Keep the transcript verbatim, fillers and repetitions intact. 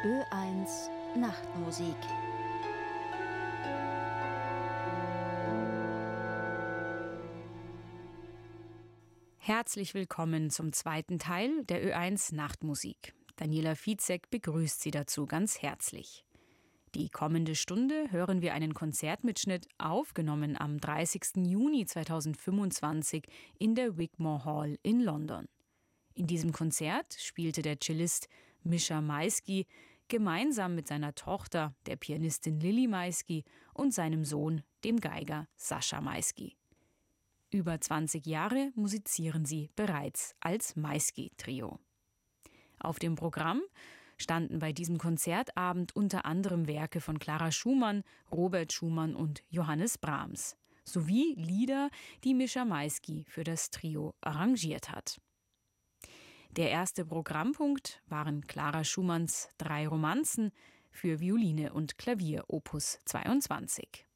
Ö eins Nachtmusik. Herzlich willkommen zum zweiten Teil der Ö eins Nachtmusik. Daniela Fitzek begrüßt Sie dazu ganz herzlich. Die kommende Stunde hören wir einen Konzertmitschnitt, aufgenommen am dreißigsten Juni zweitausendfünfundzwanzig in der Wigmore Hall in London. In diesem Konzert spielte der Cellist Mischa Maisky gemeinsam mit seiner Tochter, der Pianistin Lili Maisky, und seinem Sohn, dem Geiger Sascha Maisky. Über zwanzig Jahre musizieren sie bereits als Maisky-Trio. Auf dem Programm standen bei diesem Konzertabend unter anderem Werke von Clara Schumann, Robert Schumann und Johannes Brahms, sowie Lieder, die Mischa Maisky für das Trio arrangiert hat. Der erste Programmpunkt waren Clara Schumanns drei Romanzen für Violine und Klavier Opus zweiundzwanzig.